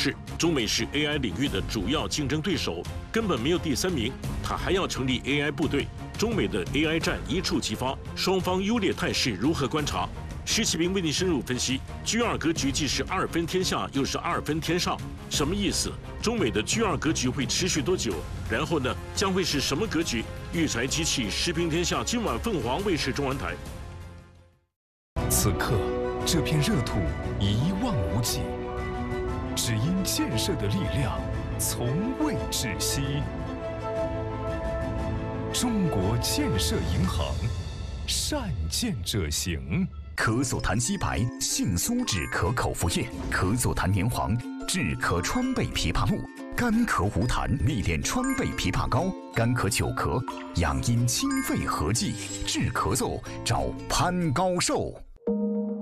示，中美是 AI 领域的主要竞争对手，根本没有第3名。他还要成立 AI 部队，中美的 AI 战一触即发，双方优劣态势如何观察？施启斌为您深入分析，G2格局既是2分天下，又是2分天上，什么意思？中美的G2格局会持续多久？然后呢，将会是什么格局？育才机器时评天下，今晚凤凰卫视中文台。 此刻，这片热土一望无际，只因建设的力量从未窒息。中国建设银行，善建者行。 可佐檀烯白性酥止咳口服液，可佐檀年黄治咳川贝枇杷露，干咳无痰历练川贝枇杷膏，干咳久咳养阴清肺合剂，治咳嗽找潘高寿。